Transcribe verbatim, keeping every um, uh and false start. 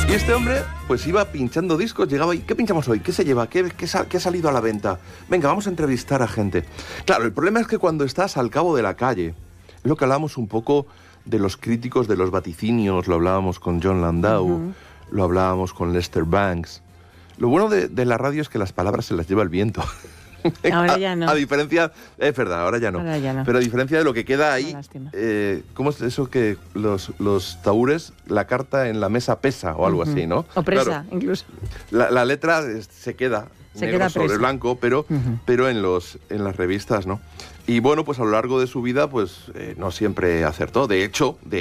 Y este hombre, pues iba pinchando discos, llegaba y ¿qué pinchamos hoy? ¿Qué se lleva? ¿Qué, qué, sa- qué ha salido a la venta? Venga, vamos a entrevistar a gente. Claro, el problema es que cuando estás al cabo de la calle, es lo que hablábamos un poco de los críticos de los vaticinios, lo hablábamos con John Landau, uh-huh. lo hablábamos con Lester Banks. Lo bueno de, de la radio es que las palabras se las lleva el viento. Ahora ya no. A, a diferencia, es verdad, ahora ya no. Ahora ya no. Pero a diferencia de lo que queda ahí, eh, ¿cómo es eso que los, los tahúres, la carta en la mesa pesa o algo uh-huh. así, ¿no? O presa, claro, incluso. La, la letra se queda se negro queda sobre presa. blanco, pero, uh-huh. pero en, los, en las revistas, ¿no? Y bueno, pues a lo largo de su vida, pues eh, no siempre acertó. De hecho, de